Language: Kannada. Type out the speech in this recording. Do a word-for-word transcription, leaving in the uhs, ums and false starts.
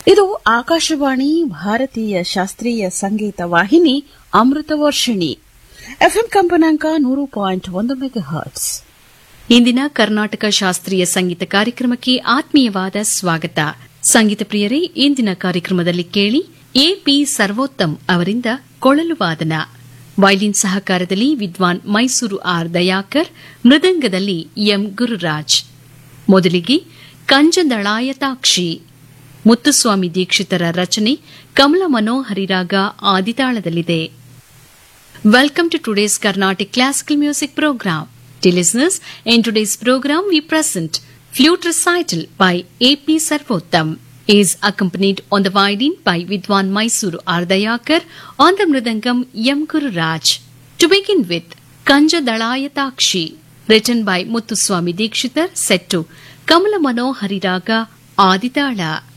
ಇದು ಆಕಾಶವಾಣಿ ಭಾರತೀಯ ಶಾಸ್ತ್ರೀಯ ಸಂಗೀತ ವಾಹಿನಿ ಅಮೃತ ವರ್ಷಿಣಿ ಎಫ್ಎಂ ಕಂಪನಾಂಕ ನೂರು ಪಾಯಿಂಟ್ ಒಂದು ಮೆಗಾ ಹರ್ಟ್ಸ್. ಇಂದಿನ ಕರ್ನಾಟಕ ಶಾಸ್ತ್ರೀಯ ಸಂಗೀತ ಕಾರ್ಯಕ್ರಮಕ್ಕೆ ಆತ್ಮೀಯವಾದ ಸ್ವಾಗತ. ಸಂಗೀತ ಪ್ರಿಯರೇ, ಇಂದಿನ ಕಾರ್ಯಕ್ರಮದಲ್ಲಿ ಕೇಳಿ ಎಪಿ ಸರ್ವೋತ್ತಮ್ ಅವರಿಂದ ಕೊಳಲು ವಾದನ. ವೈಲಿನ್ ಸಹಕಾರದಲ್ಲಿ ವಿದ್ವಾನ್ ಮೈಸೂರು ಆರ್ ದಯಾಕರ್, ಮೃದಂಗದಲ್ಲಿ ಎಂ ಗುರುರಾಜ್. ಮೊದಲಿಗೆ ಕಂಜದಳಾಯತಾಕ್ಷಿ, ಮುತ್ತುಸ್ವಾಮಿ ದೀಕ್ಷಿತರ ರಚನೆ, ಕಮಲ ಮನೋಹರಿ ರಾಗ ಆದಿತಾಳದಲ್ಲಿದೆ. Welcome to today's Carnatic Classical Music Program. Dear listeners, in today's program we present Flute Recital by A P Sarvottam. He is accompanied on the violin by Vidwan Mysuru Ardayakar, on the mridangam M. Gururaj. To begin with, Kanja Dalayatakshi, written by Muthuswami Dikshitar, set to Kamala Manohari Raga Aditala.